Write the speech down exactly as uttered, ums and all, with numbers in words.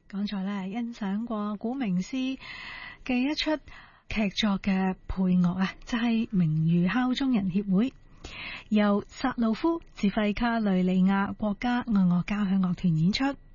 剛才咧欣賞過古明斯嘅一出劇作嘅配樂啊，就係、是、名譽敲鐘人協會由薩魯夫指揮卡雷利亞國家愛樂交響樂團演出。